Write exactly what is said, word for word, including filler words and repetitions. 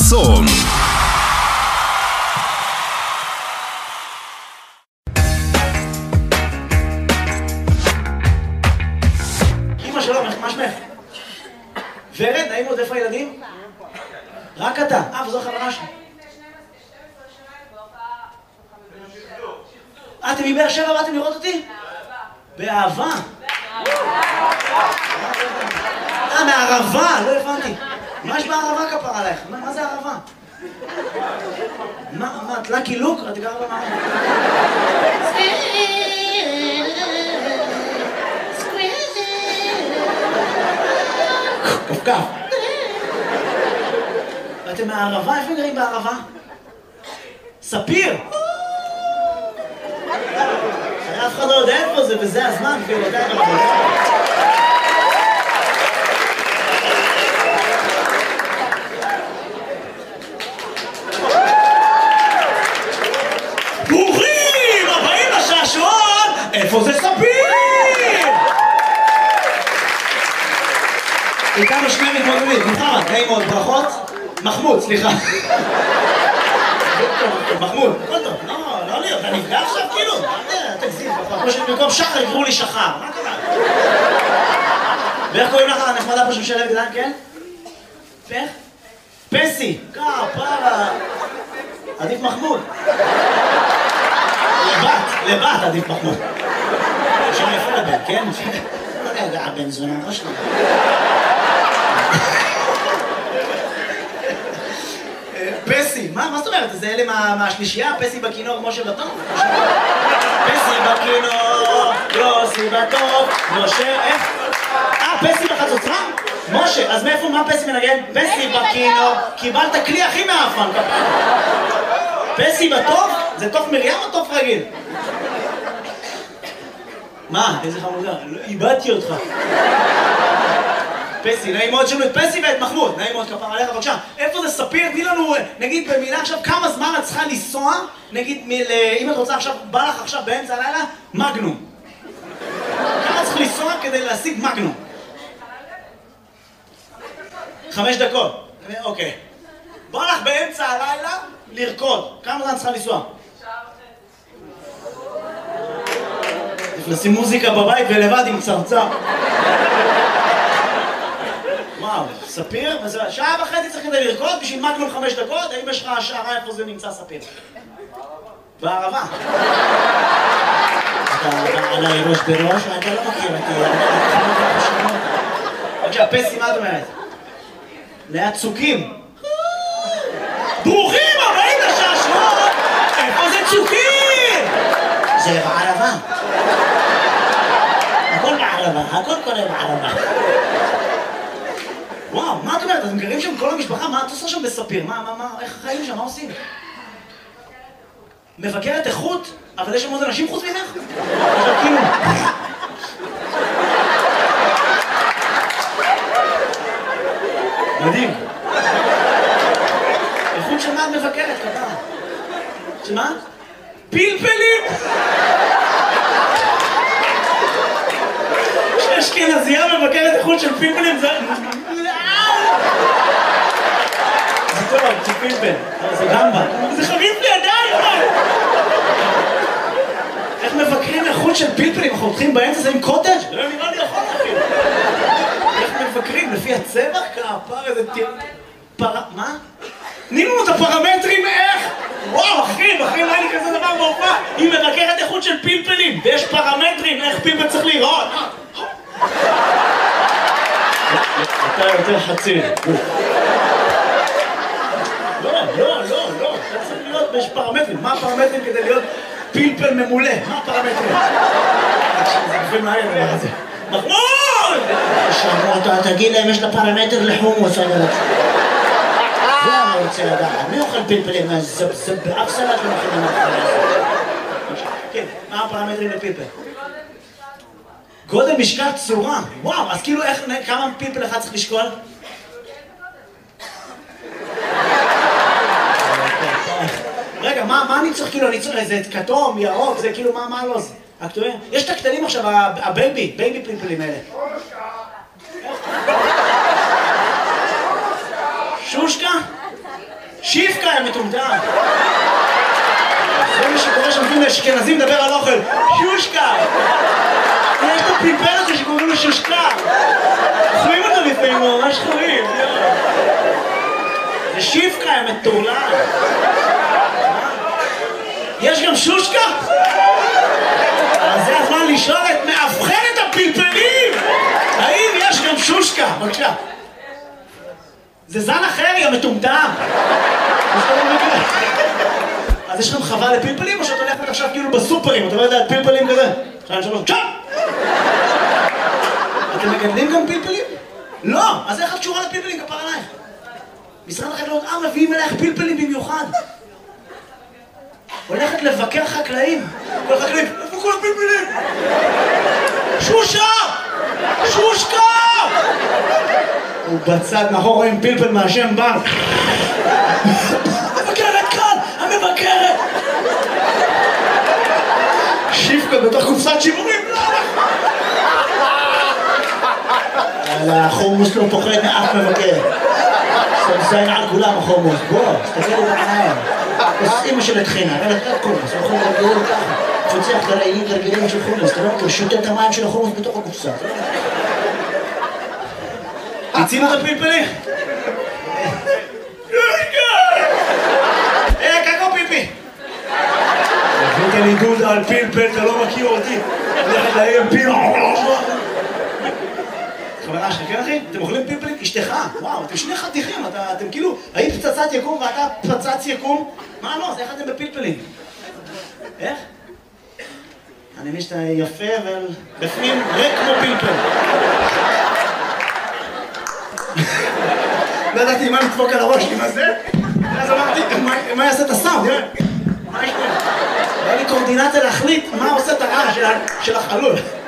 חסון. אמא שלום, מה שמך? ורד, נעים עוד, איפה הילדים? רק אתה. אה, וזו חברה שלי. אה, אתם מבאר שבע באתם לראות אותי? באהבה. אה, מהערבה, לא הבנתי. מה יש בערבה כפר עלייך? מה זה ערבה? מה, מה, את לקי לוק? את גרה במה? כפכף. אתם מהערבה? איפה גרים בערבה? ספיר! אף אחד לא יודע איפה זה, וזה הזמן, כאילו, אתה יודע מה זה. ברוכים הבאים לשעשועון! איפה זה ספיר? איתנו שני מתמודדים, מוחמד, נעים מאוד, ברכות. מחמוד, סליחה. מחמוד, הכל טוב, לא, לא לי, אתה נפגע עכשיו כאילו? תגזים, כמו שבמקום שחר יקראו לי שחר, מה קרה? ואיך קוראים לך הנחמדה פה שמשלב גדלן, כן? פך? פסי, כפרה. עדיף מחמוד. לבת, לבת עדיף מחמוד. שם יפה לבן, כן? לא יודע, הבן זונה, לא שלנו. פסי, מה זאת אומרת? זה אלה מהשלישייה? פסי בכינור, משה בטוב? פסי בכינור, יוסי בטוב, משה, איך? אה, פסי בחצוצרה? משה, אז מאיפה, מה פסי מנגן? פסי בכינור, קיבלת כלי הכי מאפן, פסי בטוב? זה תוף מרים או תוף רגיל? מה? איזה חמודה, איבדתי אותך. פסי, נעים מאוד שלו את פסי ואת מחמוד, נעים מאוד כפר עליך, בבקשה. איפה זה ספיר? תני לנו, נגיד במילה עכשיו, כמה זמן את צריכה לנסוע, נגיד, אם את רוצה עכשיו, בא לך עכשיו באמצע הלילה, מגנום. כמה צריך לנסוע כדי להשיג מגנום? חמש דקות. אוקיי. בא לך באמצע הלילה לרקוד. כמה זמן צריכה לנסוע? לשים מוזיקה בבית ולבד עם צרצר. וואו, ספיר? שעה וחצי צריך כדי לרקוד בשביל מגנום חמש דקות? האם יש לך השערה איפה זה נמצא ספיר? בערבה. אתה עליי ראש בראש, אתה לא מכיר אותי. בבקשה, פסי, מה את אומרת? ליד צוקים. ברוכים הבאים לשעשועון! איפה זה צוקים? זה בערבה. הכל בערבה, הכל קורה בערבה. וואו, מה את אומרת? אתם גרים שם כל המשפחה? מה את עושה שם בספיר? מה, מה, מה, איך החיים שם? מה עושים? מבקרת איכות? אבל יש שם עוד אנשים חוץ ממך? עכשיו כאילו... מדהים. איכות של מה את מבקרת, כתב? שמה? פלפלים! שאשכנזייה מבקרת איכות של פלפלים זה... זה טוב, זה פלפל, זה גמבה. זה חביב לידיים! איך מבקרים איכות של פלפלים? אנחנו הולכים באמצע זה עם קוטג'? לא נראה לי יכול להכין. איך מבקרים? לפי הצבע? כפר איזה טיר... פר... מה? תני לנו את הפרמטרים איך? וואו, אחי, אחי, לא היה לי כזה דבר בהופעה. היא מבקרת איכות של פלפלים, ויש פרמטרים איך פלפל צריך לראות. אתה יותר חצי. לא, לא, לא, לא. אתה צריך להיות, יש פרמטרים. מה הפרמטרים כדי להיות פלפל ממולא? מה הפרמטרים? זה גופים מהר, דבר הזה. מחמוד! שמעו, תגיד להם, יש לה פרמטר לחומוס, אני רוצה. זה אני רוצה לדעת. מי אוכל פלפלים? זה באף סלט לא מכינים אחרי. כן, מה הפרמטרים לפלפל? גודל, משקל, צורה. וואו, אז כאילו איך, כמה פלפל אחד צריך לשקול? רגע, מה אני צריך כאילו, אני צריך איזה כתום, ירוק, זה כאילו, מה לא זה? הכתובים? יש את הקטנים עכשיו, הבייבי, בייבי פלפלים האלה. שושקה? שיפקה יא מטומטם. זה מה שקורה שנותנים לאשכנזים לדבר על אוכל. שושקה. יש את הפלפל הזה שקוראים לו שושקה. אוכלים אותו לפעמים, ממש חורים. זה שיפקה יא מטורלל. יש גם שושקה? אז זה הזמן לשאול את מאבחנת הפלפלים! האם יש גם שושקה? בבקשה. זה זן אחר, יא מטומטם. אז יש לכם חווה לפלפלים או שאת הולכת עכשיו כאילו בסופרים? אתה לא יודע, פלפלים כזה? שתיים, שלוש, צ'אפ! אתם מגדלים גם פלפלים? לא! אז איך את קשורה לפלפלים? כפר עלייך. משרד החקלאות, אה, מביאים אלייך פלפלים במיוחד. הולכת לבקר חקלאים. כל החקלאים, איפה כל הפלפלים? שושה! שושקה! ובצד מאחור רואים פלפל מהשם בנק. המבקרת כאן! המבקרת! שיפקה בתוך קופסת שימורים. החומוס לא פוחד מאף מבקר. סמסיין על כולם החומוס. בוא, תסתכל בעיניים. אז אמא של התחינה, אבל אתה קומוס, הוא יכול לגדול ככה. פוצח גרעינים גרגילים של חומוס, אתה לא מכיר, שותה את המים של החומוס בתוך הקופסה. תצינו את הפלפלים? אה, קקו פיפי! הבאת לי דודה על פלפל, אתה לא מכיר אותי. הולכת להם פלפל. חברה שלך, כן אחי? אתם אוכלים פלפלים? אשתך, וואו, אתם שני חתיכים, אתם כאילו, היית פצצת יקום ואתה פצץ יקום? מה לא? זה איך אתם בפלפלים? איך? אני מבין שאתה יפה, אבל בפנים ריק כמו פלפל. לא ידעתי מה לדפוק על הראש, מה זה? אז אמרתי, מה יעשה את הסאונד? מה יש פה? היה לי קורדינציה להחליט מה עושה את הרעש של החלול.